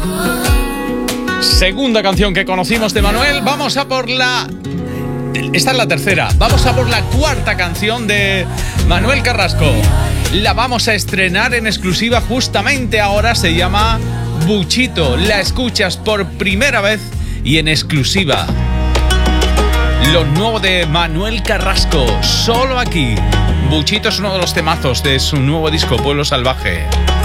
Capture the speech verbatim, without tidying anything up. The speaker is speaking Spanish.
Segunda canción que conocimos de Manuel. Vamos a por la... Esta es la tercera. Vamos a por la cuarta canción de Manuel Carrasco. La vamos a estrenar en exclusiva justamente ahora. Se llama Buchito. La escuchas por primera vez y en exclusiva. Lo nuevo de Manuel Carrasco, solo aquí. Buchito es uno de los temazos de su nuevo disco, Pueblo Salvaje.